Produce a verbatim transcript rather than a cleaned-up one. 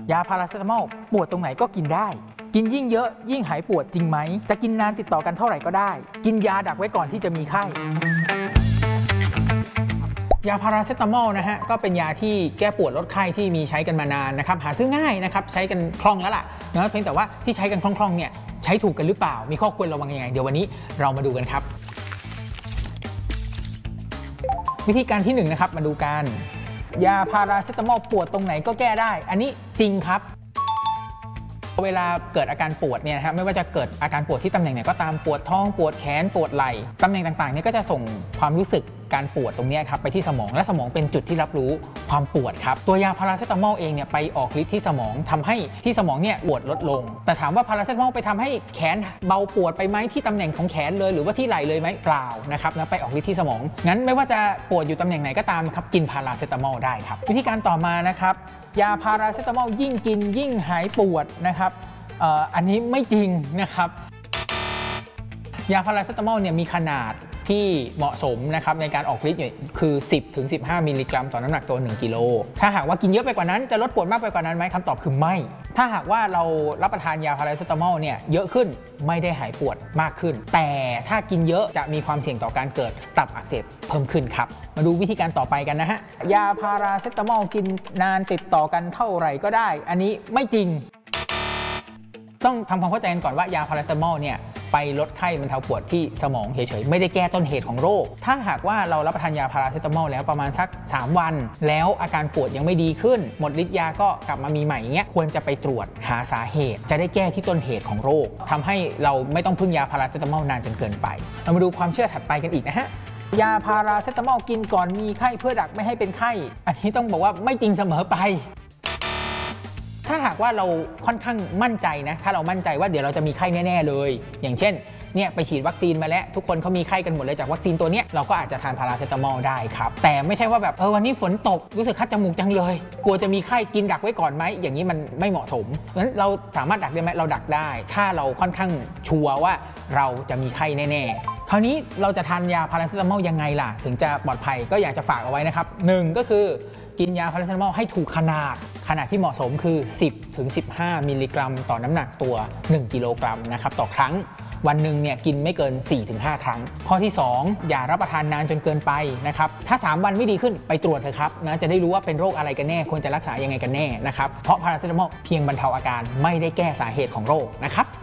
ยาพาราเซตามอลปวดตรงไหนก็กินได้กินยิ่งเยอะยิ่งหายปวดจริงไหมจะกินนานติดต่อกันเท่าไหร่ก็ได้กินยาดักไว้ก่อนที่จะมีไข้ยาพาราเซตามอลนะฮะก็เป็นยาที่แก้ปวดลดไข้ที่มีใช้กันมานานนะครับหาซื้อง่ายนะครับใช้กันคล่องแล้วล่ะนะเพียงแต่ว่าที่ใช้กันคล่องๆเนี่ยใช้ถูกกันหรือเปล่ามีข้อควรระวังยังไงเดี๋ยววันนี้เรามาดูกันครับวิธีการที่หนึ่งนะครับมาดูกันยาพาราเซตามอลปวดตรงไหนก็แก้ได้อันนี้จริงครับเวลาเกิดอาการปวดเนี่ยนะครับไม่ว่าจะเกิดอาการปวดที่ตำแหน่งไหนก็ตามปวดท้องปวดแขนปวดไหล่ตำแหน่งต่างๆเนี่ยก็จะส่งความรู้สึกการปวดตรงนี้ครับไปที่สมองและสมองเป็นจุดที่รับรู้ความปวดครับตัวยาพาราเซตามอลเองเนี่ยไปออกฤทธิ์ที่สมองทำให้ที่สมองเนี่ยปวดลดลงแต่ถามว่าพาราเซตามอลไปทำให้แขนเบาปวดไปไหมที่ตำแหน่งของแขนเลยหรือว่าที่ไหล่เลยไหมเปล่านะครับนะไปออกฤทธิ์ที่สมองงั้นไม่ว่าจะปวดอยู่ตำแหน่งไหนก็ตามครับกินพาราเซตามอลได้ครับวิธีการต่อมานะครับยาพาราเซตามอลยิ่งกินยิ่งหายปวดนะครับอันนี้ไม่จริงนะครับยาพาราเซตามอลเนี่ยมีขนาดที่เหมาะสมนะครับในการออกฤทธิ์คือ สิบถึงสิบห้า มิลลิกรัมต่อน้ำหนักตัวหนึ่งกิโลถ้าหากว่ากินเยอะไปกว่านั้นจะลดปวดมากไปกว่านั้นไหมคำตอบคือไม่ถ้าหากว่าเรารับประทานยาพาราเซตามอลเนี่ยเยอะขึ้นไม่ได้หายปวดมากขึ้นแต่ถ้ากินเยอะจะมีความเสี่ยงต่อการเกิดตับอักเสบเพิ่มขึ้นครับมาดูวิธีการต่อไปกันนะฮะยาพาราเซตามอลกินนานติดต่อกันเท่าไหร่ก็ได้อันนี้ไม่จริงต้องทำความเข้าใจกันก่อนว่ายาพาราเซตามอลเนี่ยไปลดไข้บรรเทาปวดที่สมองเฉยๆไม่ได้แก้ต้นเหตุของโรคถ้าหากว่าเรารับประทานยาพาราเซตามอลแล้วประมาณสักสามวันแล้วอาการปวดยังไม่ดีขึ้นหมดฤทธิ์ยาก็กลับมามีใหม่เงี้ยควรจะไปตรวจหาสาเหตุจะได้แก้ที่ต้นเหตุของโรคทำให้เราไม่ต้องพึ่งยาพาราเซตามอลนานจนเกินไปเรามาดูความเชื่อถัดไปกันอีกนะฮะยาพาราเซตามอลกินก่อนมีไข้เพื่อดักไม่ให้เป็นไข้อันนี้ต้องบอกว่าไม่จริงเสมอไปถ้าหากว่าเราค่อนข้างมั่นใจนะถ้าเรามั่นใจว่าเดี๋ยวเราจะมีไข้แน่ๆเลยอย่างเช่นเนี่ยไปฉีดวัคซีนมาแล้วทุกคนเขามีไข้กันหมดเลยจากวัคซีนตัวนี้เราก็อาจจะทานพาราเซตามอลได้ครับแต่ไม่ใช่ว่าแบบเออวันนี้ฝนตกรู้สึกคัดจมูกจังเลยกลัวจะมีไข้กินดักไว้ก่อนไหมอย่างนี้มันไม่เหมาะสมงั้นเราสามารถดักได้ไหมเราดักได้ถ้าเราค่อนข้างชัวร์ว่าเราจะมีไข้แน่ๆคราวนี้เราจะทานยาพาราเซตามอลยังไงล่ะถึงจะปลอดภัยก็อยากจะฝากเอาไว้นะครับหนึ่งก็คือกินยาพาราเซตามอลให้ถูกขนาดขนาดที่เหมาะสมคือ สิบถึงสิบห้า มิลลิกรัมต่อน้ำหนักตัวหนึ่งกิโลกรัมนะครับต่อครั้งวันหนึ่งเนี่ยกินไม่เกิน สี่ถึงห้า ครั้งข้อที่สองอย่ารับประทานนานจนเกินไปนะครับถ้าสามวันไม่ดีขึ้นไปตรวจเถอะครับนะจะได้รู้ว่าเป็นโรคอะไรกันแน่ควรจะรักษายังไงกันแน่นะครับเพราะพาราเซตามอลเพียงบรรเทาอาการไม่ได้แก้สาเหตุของโรคนะครับ